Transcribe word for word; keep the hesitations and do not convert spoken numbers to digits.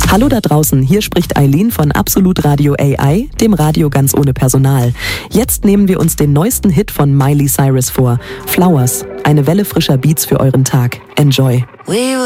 Hallo da draußen, hier spricht Eileen von Absolut Radio A I, dem Radio ganz ohne Personal. Jetzt nehmen wir uns den neuesten Hit von Miley Cyrus vor, Flowers, eine Welle frischer Beats für euren Tag. Enjoy.